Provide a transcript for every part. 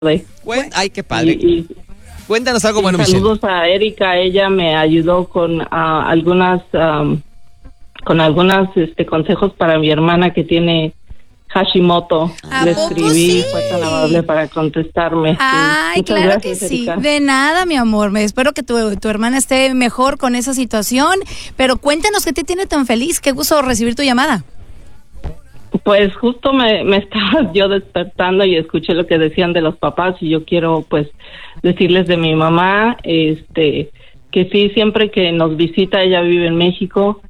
Ay, qué padre. Cuéntanos algo bueno, Michelle. Saludos a Erika, ella me ayudó con algunas consejos para mi hermana que tiene Hashimoto. Le escribí, fue tan amable para contestarme. Ay, Muchas claro gracias, que sí. Erika. De nada, mi amor. Espero que tu hermana esté mejor con esa situación. Pero cuéntanos qué te tiene tan feliz. Qué gusto recibir tu llamada. Pues justo me estaba yo despertando y escuché lo que decían de los papás y yo quiero pues decirles de mi mamá, que sí, siempre que nos visita, ella vive en México,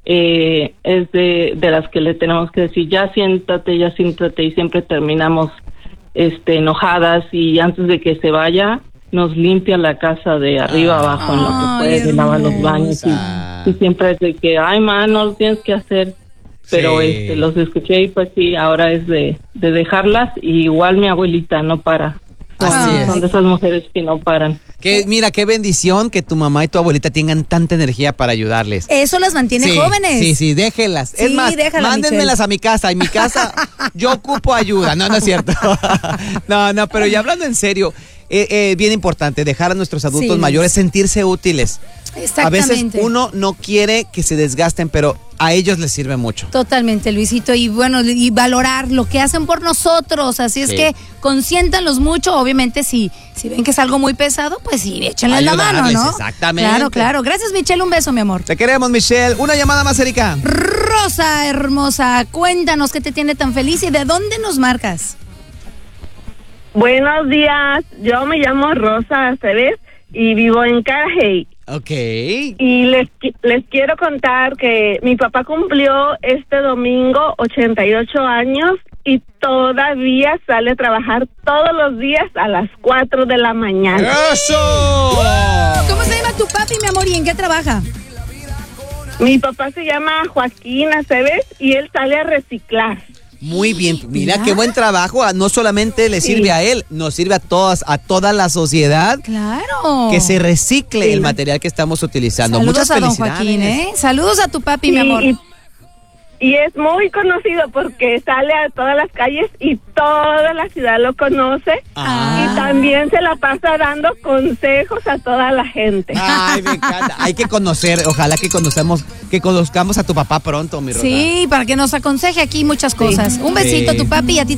es de las que le tenemos que decir ya siéntate y siempre terminamos enojadas y antes de que se vaya nos limpia la casa de arriba abajo en lo que puede, lava los baños y siempre es de que ay ma, no lo tienes que hacer. Pero sí. Los escuché y pues sí, ahora es de dejarlas y igual mi abuelita no para. Son de esas mujeres que no paran. Mira, qué bendición que tu mamá y tu abuelita tengan tanta energía para aydarles. Eso las mantiene jóvenes. Sí, déjenlas. Sí, es más, mándenmelas a mi casa. En mi casa yo ocupo ayuda. No es cierto. No, pero ya hablando en serio, bien importante, dejar a nuestros adultos mayores sentirse útiles. A veces uno no quiere que se desgasten, pero a ellos les sirve mucho. Totalmente, Luisito, y bueno, y valorar lo que hacen por nosotros, así es que consiéntanlos mucho, obviamente si ven que es algo muy pesado, pues sí, échenles la mano, ¿no? Exactamente. Claro, gracias Michelle, un beso mi amor. Te queremos Michelle, una llamada más Erika. Rosa, hermosa, cuéntanos qué te tiene tan feliz y de dónde nos marcas. Buenos días, yo me llamo Rosa Aceves y vivo en Carajay. Okay. Y les quiero contar que mi papá cumplió este domingo 88 años y todavía sale a trabajar todos los días a las 4 de la mañana. ¡Eso! ¿Cómo se llama tu papi, mi amor, y en qué trabaja? Mi papá se llama Joaquín Aceves y él sale a reciclar. Muy bien, mira qué buen trabajo, no solamente le sirve a él, nos sirve a toda la sociedad. Claro. Que se recicle el material que estamos utilizando. Saludos Muchas a don felicidades. Joaquín, Saludos a tu papi, mi amor. Y es muy conocido porque sale a todas las calles y toda la ciudad lo conoce. Y también se la pasa dando consejos a toda la gente. Ay, me encanta. Hay que conocer, ojalá que conozcamos a tu papá pronto, mi Rosa. Sí, para que nos aconseje aquí muchas cosas. Un besito a tu papi y a ti.